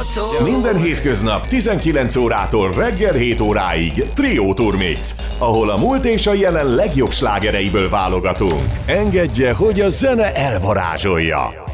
Minden hétköznap 19 órától reggel 7 óráig Trio Turmix, ahol a múlt és a jelen legjobb slágereiből válogatunk. Engedje, hogy a zene elvarázsolja.